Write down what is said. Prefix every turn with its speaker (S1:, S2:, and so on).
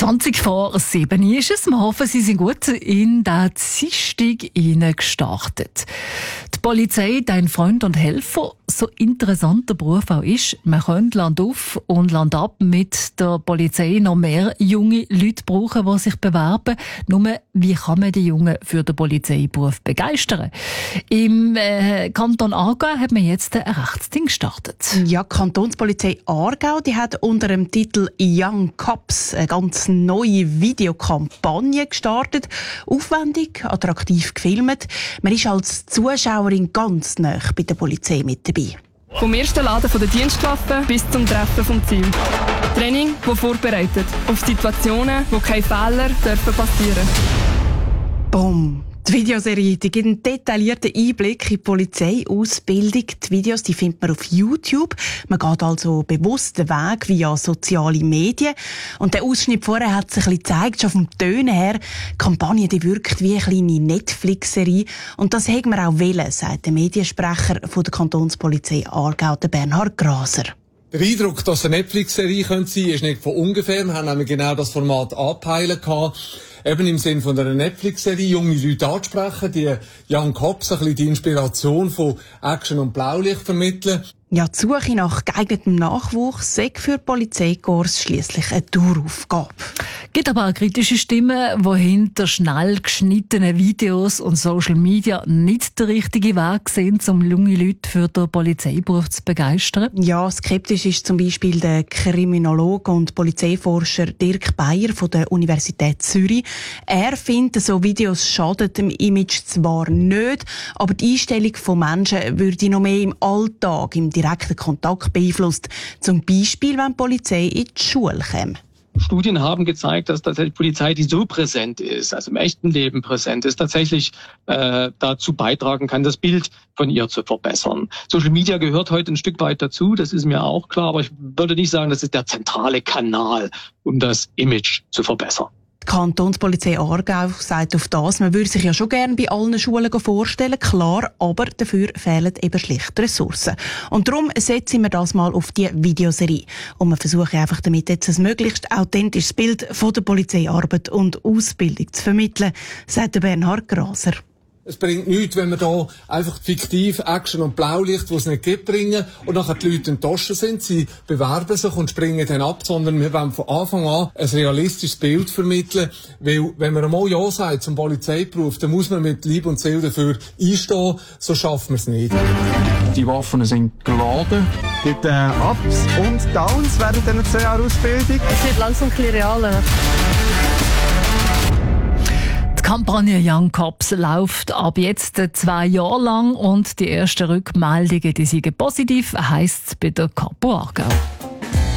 S1: 20:07 ist es. Wir hoffen, Sie sind gut in den Dienstag gestartet. Die Polizei, dein Freund und Helfer, so interessant der Beruf auch ist, man könnte Land auf und Land ab mit der Polizei noch mehr junge Leute brauchen, die sich bewerben. Nur, wie kann man die Jungen für den Polizeiberuf begeistern? Im Kanton Aargau hat man jetzt ein Rechtsding gestartet.
S2: Ja, die Kantonspolizei Aargau, die hat unter dem Titel Young Cops eine ganz neue Videokampagne gestartet. Aufwendig, attraktiv gefilmt. Man ist als Zuschauerin ganz nah bei der Polizei mit dabei.
S3: Vom ersten Laden der Dienstwaffe bis zum Treffen vom Ziel. Training, das vorbereitet auf Situationen, wo keine Fehler passieren dürfen.
S2: Boom. Die Videoserie die gibt einen detaillierten Einblick in die Polizeiausbildung. Die Videos die findet man auf YouTube. Man geht also bewusst den Weg via soziale Medien. Und der Ausschnitt vorher hat sich ein bisschen gezeigt, schon vom Tönen her. Die Kampagne die wirkt wie eine kleine Netflix-Serie. Und das hätten wir auch wollen, sagt der Mediensprecher von der Kantonspolizei Aargau, der Bernhard Graser.
S4: Der Eindruck, dass es eine Netflix-Serie sein könnte, ist nicht von ungefähr. Wir haben nämlich genau das Format angepeilt gehabt. Eben im Sinn von einer Netflix-Serie junge Leute ansprechen, die Young Cops ein bisschen die Inspiration von Action und Blaulicht vermitteln.
S2: Ja, die Suche nach geeignetem Nachwuchs sei für die Polizeikorps schliesslich eine Daueraufgabe.
S1: Es gibt aber auch kritische Stimmen, die hinter schnell geschnittenen Videos und Social Media nicht der richtige Weg sind, um junge Leute für den Polizeiberuf zu begeistern.
S2: Ja, skeptisch ist zum Beispiel der Kriminologe und Polizeiforscher Dirk Beyer von der Universität Zürich. Er findet, so Videos schaden dem Image zwar nicht, aber die Einstellung von Menschen würde noch mehr im Alltag, im direkten Kontakt beeinflusst. Zum Beispiel, wenn die Polizei in die Schule käme.
S5: Studien haben gezeigt, dass tatsächlich Polizei, die so präsent ist, also im echten Leben präsent ist, tatsächlich dazu beitragen kann, das Bild von ihr zu verbessern. Social Media gehört heute ein Stück weit dazu, das ist mir auch klar, aber ich würde nicht sagen, das ist der zentrale Kanal, um das Image zu verbessern.
S2: Die Kantonspolizei Aargau sagt auf das, man würde sich ja schon gerne bei allen Schulen vorstellen, klar, aber dafür fehlen eben schlicht Ressourcen. Und darum setzen wir das mal auf die Videoserie. Und wir versuchen einfach damit jetzt ein möglichst authentisches Bild von der Polizeiarbeit und Ausbildung zu vermitteln, sagt Bernhard Graser.
S4: Es bringt nichts, wenn wir da einfach fiktiv Action und Blaulicht, wo es nicht gibt, bringen und nachher die Leute enttäuscht sind, sie bewerben sich und springen dann ab, sondern wir wollen von Anfang an ein realistisches Bild vermitteln, weil wenn man einmal Ja sagt zum Polizeiberuf, dann muss man mit Leib und Seele dafür einstehen, so schaffen wir es nicht.
S6: Die Waffen sind geladen.
S7: Es gibt Ups und Downs während dieser 2 Jahre Ausbildung.
S3: Es wird langsam ein bisschen realer.
S1: Die Kampagne Young Cops läuft ab jetzt 2 Jahre lang und die ersten Rückmeldungen die sind positiv, heisst es bei der Kapo Aargau.